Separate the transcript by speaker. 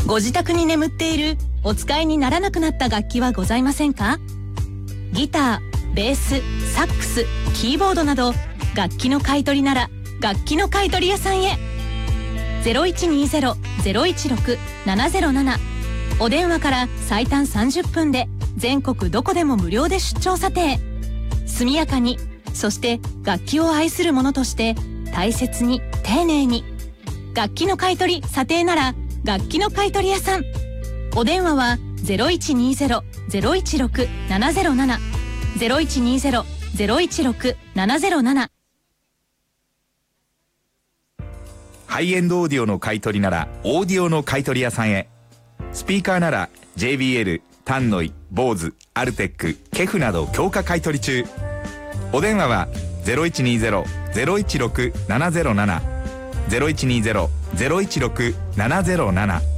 Speaker 1: ご自宅に眠っているお使いにならなくなった楽器はございませんか？ギター、ベース、サックス、キーボードなど楽器の買い取りなら楽器の買い取り屋さんへ。 0120-016-707 お電話から最短30分で全国どこでも無料で出張査定。速やかに、そして楽器を愛する者として大切に丁寧に。楽器の買い取り査定なら楽器の買い取り屋さん。お電話は 0120-016-707 0120-016-707。
Speaker 2: ハイエンドオーディオの買い取りならオーディオの買い取り屋さんへ。スピーカーなら JBL、タンノイ、ボーズ、アルテック、ケフなど強化買い取り中。お電話は 0120-016-707 0120-016-707